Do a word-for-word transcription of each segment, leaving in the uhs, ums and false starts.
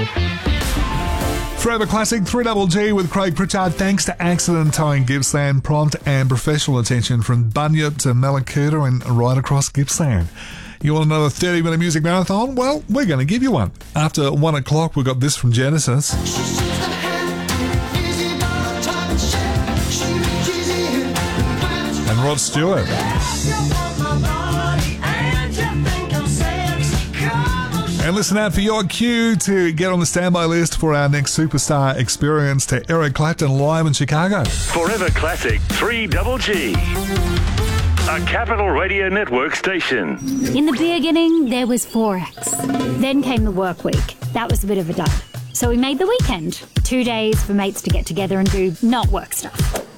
Forever Classic three G G with Craig Pritchard. Thanks to Accident Towing Gippsland. Prompt and professional attention from Bunyip to Malakuta and right across Gippsland. You want another thirty minute music marathon? Well, we're going to give you one. After one o'clock, we've got this from Genesis. And Rod Stewart. And listen out for your cue to get on the standby list for our next superstar experience to Eric Clapton live in Chicago. Forever Classic three G G. A Capital Radio Network station. In the beginning, there was Forex. Then came the work week. That was a bit of a dud. So we made the weekend. Two days for mates to get together and do not work stuff.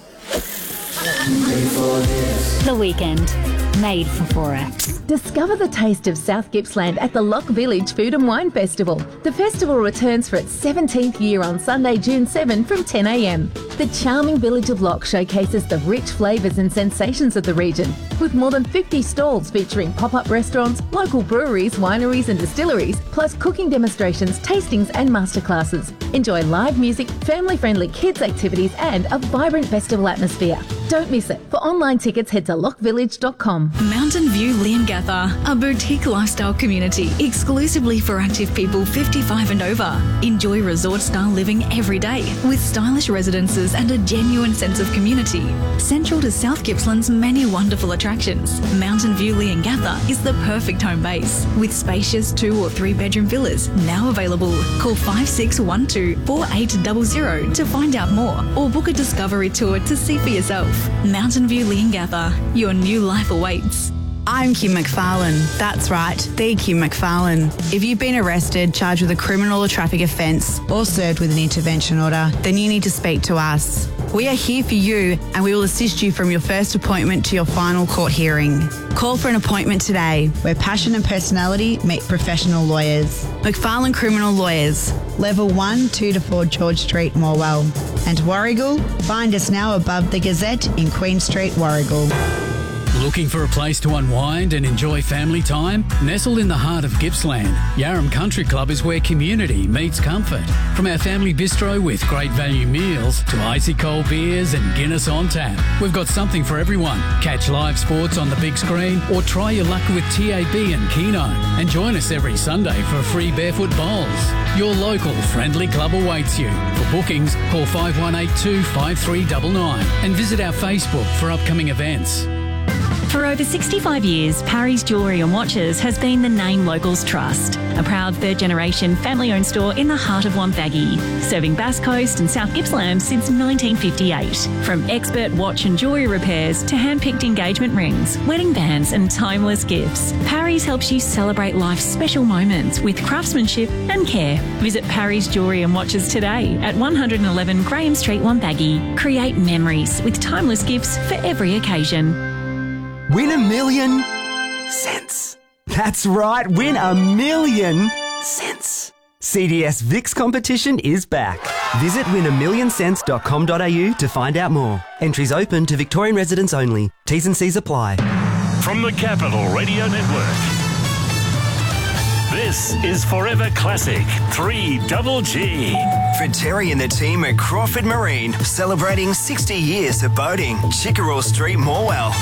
The weekend. Made for Forex. Discover the taste of South Gippsland at the Loch Village Food and Wine Festival. The festival returns for its seventeenth year on Sunday, June seventh from ten a m. The charming village of Loch showcases the rich flavours and sensations of the region, with more than fifty stalls featuring pop-up restaurants, local breweries, wineries and distilleries, plus cooking demonstrations, tastings and masterclasses. Enjoy live music, family-friendly kids activities and a vibrant festival atmosphere. Don't miss it. For online tickets, head to loch village dot com. Mountain View Leongatha, a boutique lifestyle community exclusively for active people fifty-five and over. Enjoy resort-style living every day with stylish residences and a genuine sense of community. Central to South Gippsland's many wonderful attractions, Mountain View Leongatha is the perfect home base with spacious two or three bedroom villas now available. Call five six one two, four eight zero zero to find out more or book a discovery tour to see for yourself. Mountain View Leongatha, your new life awaits. I'm Kim McFarlane. That's right, the Kim McFarlane. If you've been arrested, charged with a criminal or traffic offence, or served with an intervention order, then you need to speak to us. We are here for you and we will assist you from your first appointment to your final court hearing. Call for an appointment today, where passion and personality meet professional lawyers. McFarlane Criminal Lawyers, Level one, two to four George Street, Morwell. And Warrigal, find us now above the Gazette in Queen Street, Warrigal. Looking for a place to unwind and enjoy family time? Nestled in the heart of Gippsland, Yarram Country Club is where community meets comfort. From our family bistro with great value meals to icy cold beers and Guinness on tap, we've got something for everyone. Catch live sports on the big screen or try your luck with T A B and Keno. And join us every Sunday for free barefoot bowls. Your local friendly club awaits you. For bookings, call five one eight two, five three nine nine and visit our Facebook for upcoming events. For over sixty-five years, Parry's Jewellery and Watches has been the name locals trust. A proud third-generation family-owned store in the heart of Wonthaggi, serving Bass Coast and South Gippsland since nineteen fifty-eight. From expert watch and jewellery repairs to hand-picked engagement rings, wedding bands and timeless gifts, Parry's helps you celebrate life's special moments with craftsmanship and care. Visit Parry's Jewellery and Watches today at one eleven Graham Street, Wonthaggi. Create memories with timeless gifts for every occasion. Win a million cents. That's right, win a million cents. C D S Vix competition is back. Visit win a million cents dot com dot a u to find out more. Entries open to Victorian residents only. T's and C's apply. From the Capital Radio Network, this is Forever Classic three G G. For Terry and the team at Crawford Marine, celebrating sixty years of boating. Chickerell Street, Morwell.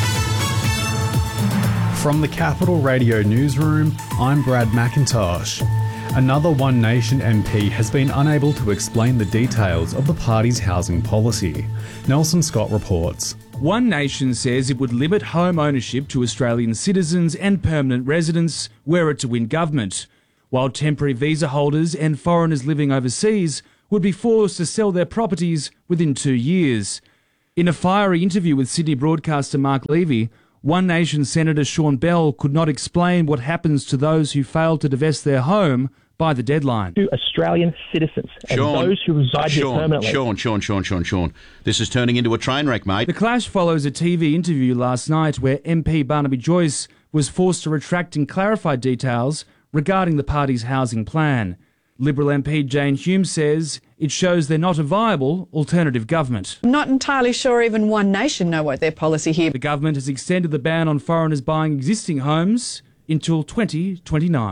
From the Capital Radio Newsroom, I'm Brad McIntosh. Another One Nation M P has been unable to explain the details of the party's housing policy. Nelson Scott reports. One Nation says it would limit home ownership to Australian citizens and permanent residents were it to win government, while temporary visa holders and foreigners living overseas would be forced to sell their properties within two years. In a fiery interview with Sydney broadcaster Mark Levy, One Nation Senator Sean Bell could not explain what happens to those who fail to divest their home by the deadline. To Australian citizens and Sean, those who reside Sean, here permanently. Sean, Sean, Sean, Sean, Sean. This is turning into a train wreck, mate. The clash follows a T V interview last night where M P Barnaby Joyce was forced to retract and clarify details regarding the party's housing plan. Liberal M P Jane Hume says it shows they're not a viable alternative government. I'm not entirely sure even One Nation know what their policy here. The government has extended the ban on foreigners buying existing homes until twenty twenty-nine.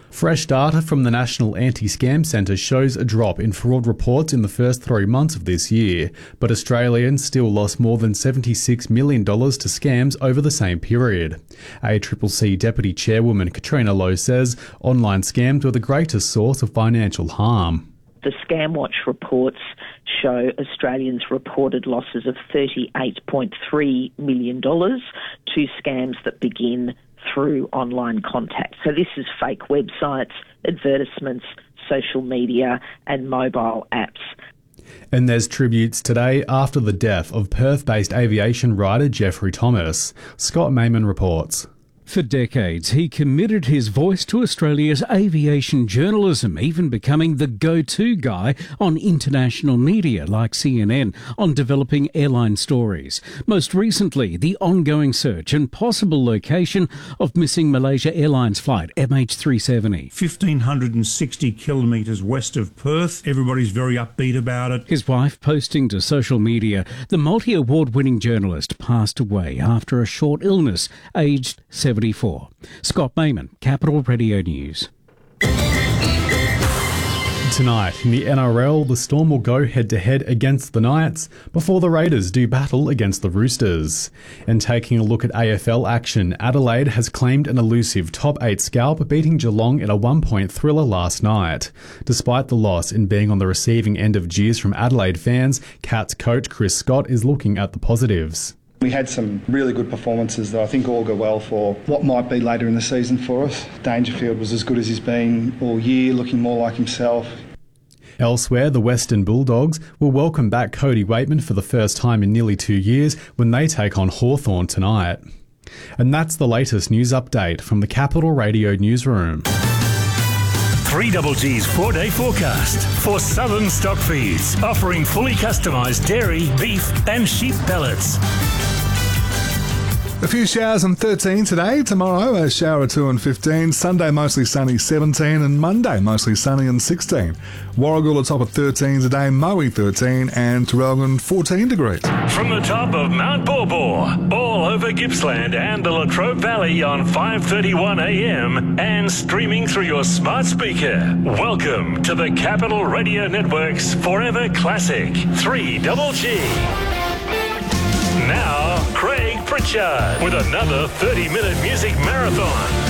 Fresh data from the National Anti-Scam Centre shows a drop in fraud reports in the first three months of this year, but Australians still lost more than seventy-six million dollars to scams over the same period. A C C C Deputy Chairwoman Katrina Lowe says online scams were the greatest source of financial harm. The ScamWatch reports show Australians reported losses of thirty-eight point three million dollars to scams that begin through online contact. So this is fake websites, advertisements, social media and mobile apps. And there's tributes today after the death of Perth-based aviation writer Jeffrey Thomas. Scott Mayman reports. For decades, he committed his voice to Australia's aviation journalism, even becoming the go-to guy on international media like C N N on developing airline stories. Most recently, the ongoing search and possible location of missing Malaysia Airlines flight M H three seventy. one thousand five hundred sixty kilometres west of Perth. Everybody's very upbeat about it. His wife posting to social media, the multi-award winning journalist passed away after a short illness, aged seventy-four. Scott Mayman, Capital Radio News. Tonight in the N R L, the Storm will go head-to-head against the Knights before the Raiders do battle against the Roosters. And taking a look at A F L action, Adelaide has claimed an elusive top eight scalp, beating Geelong in a one-point thriller last night. Despite the loss in being on the receiving end of jeers from Adelaide fans, Cats coach Chris Scott is looking at the positives. We had some really good performances that I think all go well for what might be later in the season for us. Dangerfield was as good as he's been all year, looking more like himself. Elsewhere, the Western Bulldogs will welcome back Cody Waitman for the first time in nearly two years when they take on Hawthorn tonight. And that's the latest news update from the Capital Radio Newsroom. three G G's four-day forecast for Southern Stock Feeds, offering fully customised dairy, beef and sheep pellets. A few showers and thirteen today. Tomorrow, a shower or two and fifteen. Sunday, mostly sunny, seventeen. And Monday, mostly sunny and sixteen. Warragul atop of thirteen today. Moe, thirteen. And Terrelgan, fourteen degrees. From the top of Mount Borbor, all over Gippsland and the Latrobe Valley on five thirty-one a m and streaming through your smart speaker. Welcome to the Capital Radio Network's Forever Classic three G G. Now, Craig Pritchard with another thirty minute music marathon.